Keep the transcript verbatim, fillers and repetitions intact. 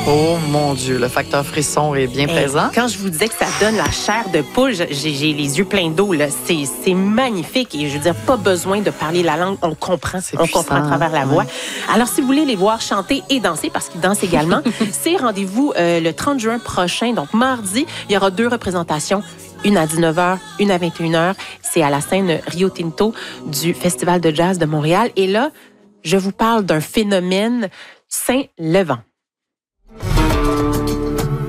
Oh mon Dieu, le facteur frisson est bien Hey, présent. quand je vous disais que ça donne la chair de poule, j'ai, j'ai les yeux pleins d'eau. Là. C'est, c'est magnifique. Et je veux dire, pas besoin de parler la langue. On comprend. C'est on puissant, comprend à travers la ouais. voix. Alors, si vous voulez les voir chanter et danser, parce qu'ils dansent également, c'est rendez-vous euh, le trente juin prochain. Donc, mardi, il y aura deux représentations. Une à dix-neuf heures, une à vingt et une heures. C'est à la scène Rio Tinto du Festival de jazz de Montréal. Et là, je vous parle d'un phénomène Saint-Levant.